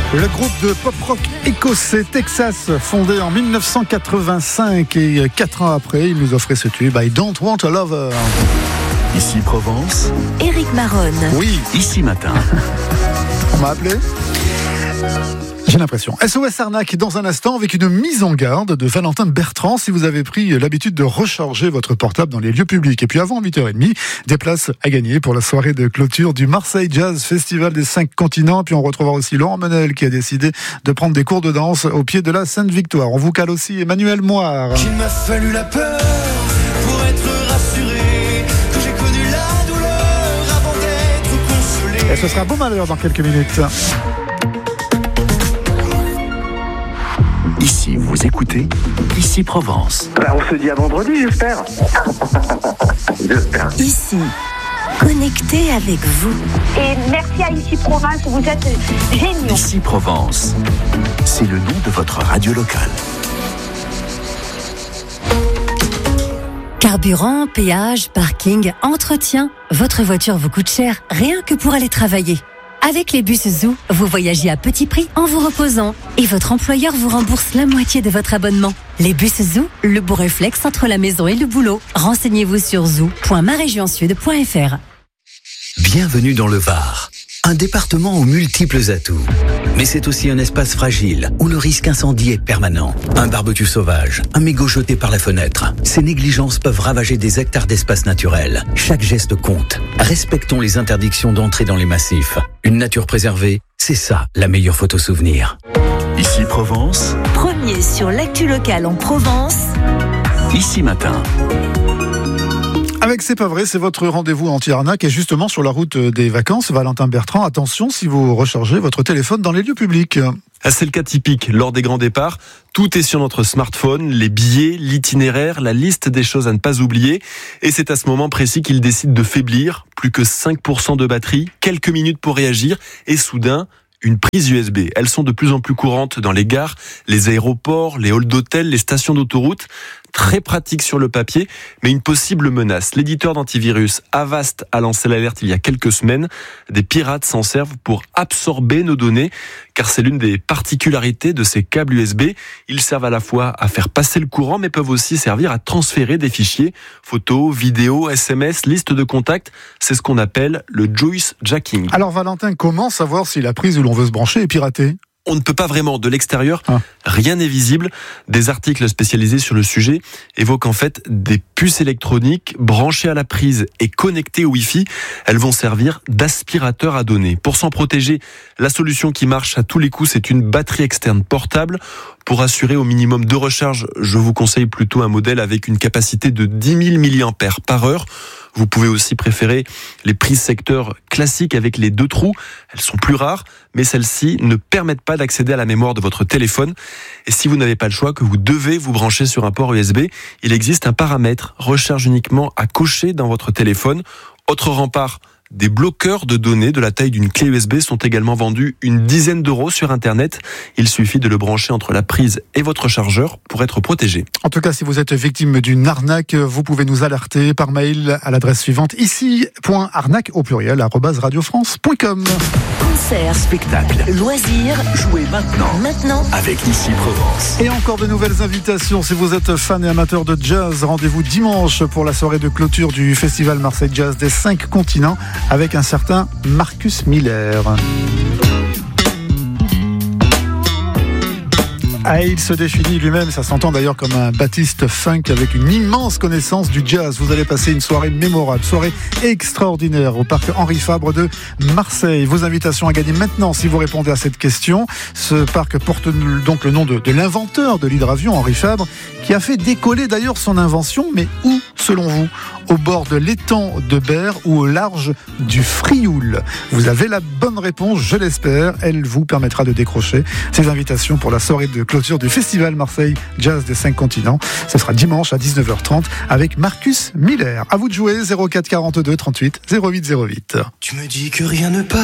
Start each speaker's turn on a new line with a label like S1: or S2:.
S1: Le groupe de pop-rock écossais Texas, fondé en 1985 et 4 ans après, il nous offrait ce tube I Don't Want a Lover.
S2: Ici Provence.
S3: Éric Maronne.
S1: Oui.
S2: Ici Matin.
S1: On m'a appelé ? J'ai l'impression. SOS Arnaque dans un instant avec une mise en garde de Valentin Bertrand si vous avez pris l'habitude de recharger votre portable dans les lieux publics. Et puis avant 8h30, des places à gagner pour la soirée de clôture du Marseille Jazz Festival des 5 continents. Puis on retrouvera aussi Laurent Menel qui a décidé de prendre des cours de danse au pied de la Sainte-Victoire. On vous cale aussi Emmanuel Moire.
S4: Il m'a fallu la peur pour être rassuré, que j'ai connu la douleur avant d'être consolé.
S1: Et ce sera Beau Malheur dans quelques minutes.
S2: Ici, vous écoutez Ici Provence.
S5: On se dit à vendredi, j'espère. J'espère.
S3: Ici, connecté avec vous.
S6: Et merci à Ici Provence, vous êtes géniaux.
S2: Ici Provence, c'est le nom de votre radio locale.
S3: Carburant, péage, parking, entretien. Votre voiture vous coûte cher, rien que pour aller travailler. Avec les bus Zoo, vous voyagez à petit prix en vous reposant. Et votre employeur vous rembourse la moitié de votre abonnement. Les bus Zoo, le beau réflexe entre la maison et le boulot. Renseignez-vous sur zoo.maregionsud.fr.
S7: Bienvenue dans le Var, un département aux multiples atouts. Mais c'est aussi un espace fragile, où le risque incendie est permanent. Un barbecue sauvage, un mégot jeté par la fenêtre. Ces négligences peuvent ravager des hectares d'espace naturel. Chaque geste compte. Respectons les interdictions d'entrée dans les massifs. Une nature préservée, c'est ça la meilleure photo souvenir.
S2: Ici Provence.
S3: Premier sur l'actu locale en Provence.
S2: Ici Matin.
S1: Avec C'est pas vrai, c'est votre rendez-vous anti-arnaque et justement sur la route des vacances, Valentin Bertrand, attention si vous rechargez votre téléphone dans les lieux publics.
S8: C'est le cas typique lors des grands départs. Tout est sur notre smartphone, les billets, l'itinéraire, la liste des choses à ne pas oublier. Et c'est à ce moment précis qu'il décide de faiblir. Plus que 5% de batterie, quelques minutes pour réagir et soudain, une prise USB. Elles sont de plus en plus courantes dans les gares, les aéroports, les halls d'hôtels, les stations d'autoroute. Très pratique sur le papier, mais une possible menace. L'éditeur d'antivirus Avast a lancé l'alerte il y a quelques semaines. Des pirates s'en servent pour absorber nos données, car c'est l'une des particularités de ces câbles USB. Ils servent à la fois à faire passer le courant, mais peuvent aussi servir à transférer des fichiers, photos, vidéos, SMS, liste de contacts. C'est ce qu'on appelle le Joyce Jacking.
S1: Alors Valentin, comment savoir si la prise où l'on veut se brancher est piratée ?
S8: On ne peut pas vraiment, de l'extérieur, rien n'est visible. Des articles spécialisés sur le sujet évoquent en fait des puces électroniques branchées à la prise et connectées au Wi-Fi. Elles vont servir d'aspirateur à données. Pour s'en protéger, la solution qui marche à tous les coups, c'est une batterie externe portable. Pour assurer au minimum de recharge, je vous conseille plutôt un modèle avec une capacité de 10 000 mAh par heure. Vous pouvez aussi préférer les prises secteur classiques avec les 2 trous. Elles sont plus rares, mais celles-ci ne permettent pas d'accéder à la mémoire de votre téléphone. Et si vous n'avez pas le choix, que vous devez vous brancher sur un port USB, il existe un paramètre recharge uniquement à cocher dans votre téléphone. Autre rempart, des bloqueurs de données de la taille d'une clé USB sont également vendus une dizaine d'euros sur Internet. Il suffit de le brancher entre la prise et votre chargeur pour être protégé.
S1: En tout cas, si vous êtes victime d'une arnaque, vous pouvez nous alerter par mail à l'adresse suivante ici.arnaque au pluriel @radiofrance.com.
S3: Concert,
S2: Spectacle,
S3: loisirs,
S2: jouez maintenant avec Ici Provence.
S1: Et encore de nouvelles invitations. Si vous êtes fan et amateur de jazz, rendez-vous dimanche pour la soirée de clôture du Festival Marseille Jazz des 5 continents avec un certain Marcus Miller. Ah, il se définit lui-même, ça s'entend d'ailleurs comme un Baptiste funk avec une immense connaissance du jazz. Vous allez passer une soirée mémorable, soirée extraordinaire au parc Henri Fabre de Marseille. Vos invitations à gagner maintenant si vous répondez à cette question. Ce parc porte donc le nom de l'inventeur de l'hydravion, Henri Fabre, qui a fait décoller d'ailleurs son invention, mais où selon vous ? Au bord de l'étang de Berre ou au large du Frioul? Vous avez la bonne réponse, je l'espère. Elle vous permettra de décrocher ces invitations pour la soirée de clôture du Festival Marseille Jazz des 5 continents. Ce sera dimanche à 19h30 avec Marcus Miller. À vous de jouer, 04 42 38 08 08.
S4: Tu me dis que rien ne passe.